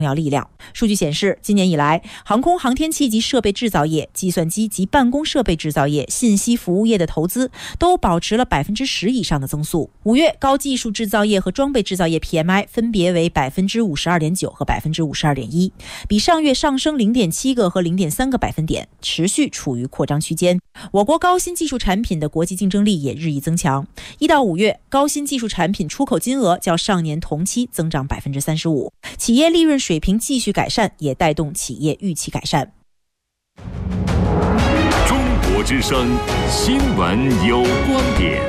要力量。数据显示，今年以来，航空航天器及设备制造业、计算机及办公设备制造业、信息服务业的投资都保持了10%以上的增速。5月，高技术制造业和装备制造业 PMI 分别为52.9%和52.1%，比上月上升0.7个和0.3个百分点，持续处于扩张区间。我国高新技术产品的国际竞争力也日益增强。1到5月，高新技术产品出口金额较上年同期增长35%，企业利润水平继续改善，也带动企业预期改善。 中国之声新闻有观点，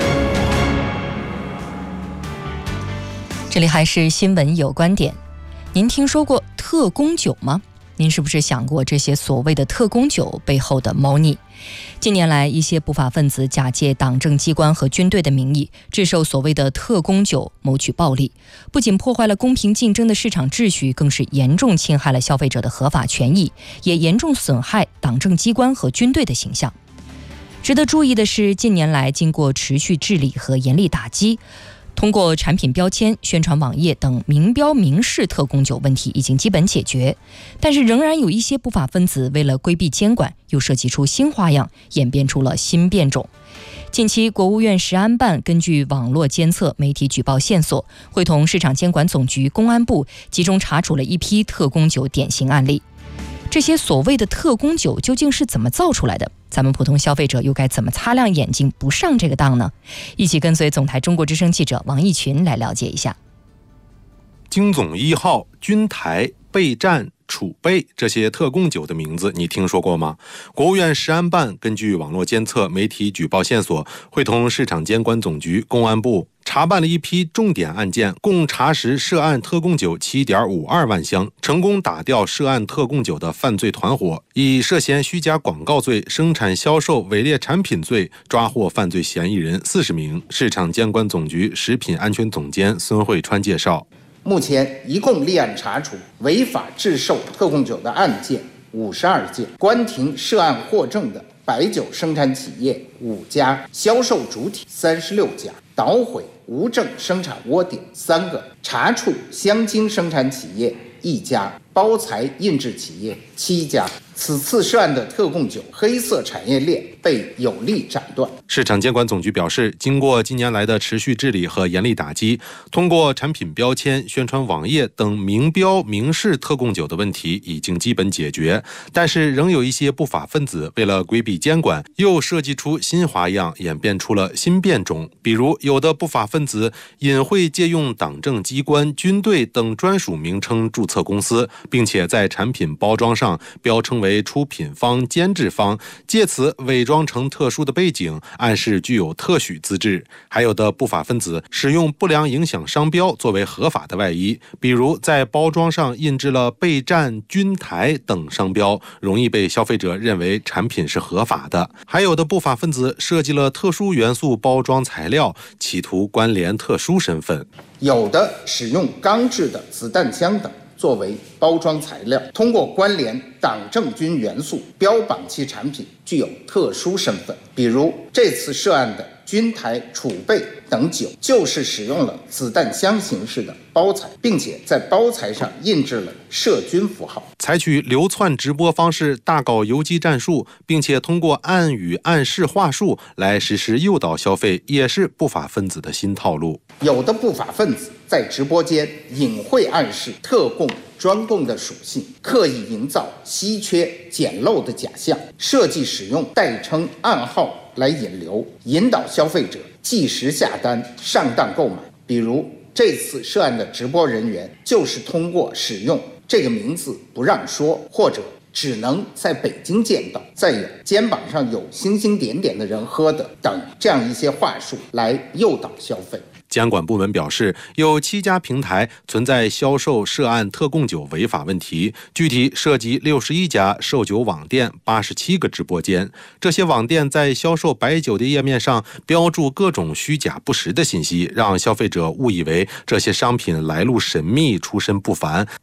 这里还是新闻有观点。您听说过特供酒吗？您是不是想过这些所谓的特供酒背后的猫腻？近年来，一些不法分子假借党政机关和军队的名义，制售所谓的特供酒，谋取暴利，不仅破坏了公平竞争的市场秩序，更是严重侵害了消费者的合法权益，也严重损害党政机关和军队的形象。值得注意的是，近年来经过持续治理和严厉打击，通过产品标签、宣传网页等明标明示特供酒问题已经基本解决，但是仍然有一些不法分子为了规避监管，又设计出新花样，演变出了新变种。近期，国务院食安办根据网络监测、媒体举报线索，会同市场监管总局、公安部集中查处了一批特供酒典型案例。这些所谓的特供酒究竟是怎么造出来的？咱们普通消费者又该怎么擦亮眼睛不上这个当呢？一起跟随总台中国之声记者王义群来了解一下。 京总1号、君台、备战、储备这些特供酒的名字你听说过吗？国务院食安办根据网络监测、媒体举报线索，会同市场监管总局、公安部查办了一批重点案件，共查实涉案特供酒 7.52 万箱，成功打掉涉案特供酒的犯罪团伙，以涉嫌虚假广告罪、生产销售伪劣产品罪抓获犯罪嫌疑人40名。市场监管总局食品安全总监孙慧川介绍， 目前一共立案查处违法制售特供酒的案件52件，关停涉案获证的白酒生产企业5家，销售主体36家，捣毁无证生产窝点3个，查处香精生产企业1家，包材印制企业7家。此次涉案的特供酒黑色产业链被有力斩断。 市场监管总局表示，经过近年来的持续治理和严厉打击，通过产品标签、宣传网页等明标明示特供酒的问题已经基本解决，但是仍有一些不法分子为了规避监管，又设计出新花样，演变出了新变种。比如，有的不法分子隐晦借用党政机关、军队等专属名称注册公司，并且在产品包装上标称为出品方、监制方，借此伪装成特殊的背景，暗示具有特许资质。还有的不法分子使用不良影响商标作为合法的外衣，比如在包装上印制了备战、君台等商标，容易被消费者认为产品是合法的。还有的不法分子设计了特殊元素包装材料，企图关联特殊身份。 有的使用钢制的子弹枪等作为包装材料，通过关联党政军元素标榜其产品具有特殊身份。比如这次涉案的君台、储备等酒，就是使用了子弹箱形式的包材，并且在包材上印制了涉军符号。 采取流窜直播方式大搞游击战术，并且通过暗语暗示话术来实施诱导消费，也是不法分子的新套路。 有的不法分子在直播间隐晦暗示特供、专供的属性，刻意营造稀缺简陋的假象，设计使用代称暗号来引流，引导消费者即时下单上当购买。比如这次涉案的直播人员就是通过使用这个名字不让说，或者只能在北京见到，再有肩膀上有星星点点的人喝的等这样一些话术来诱导消费。 监管部门表示，有7家平台存在销售涉案特供酒违法问题，具体涉及61家售酒网店、87个直播间。这些网店在销售白酒的页面上标注各种虚假不实的信息，让消费者误以为这些商品来路神秘、出身不凡。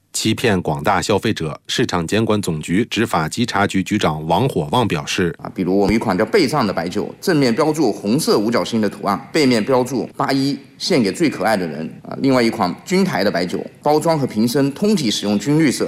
欺骗广大消费者。市场监管总局执法稽查局局长王火旺表示， 比如我们有一款叫贝藏的白酒，正面标注红色五角星的图案，背面标注81献给最可爱的人。另外一款君台的白酒，包装和瓶身通体使用军绿色，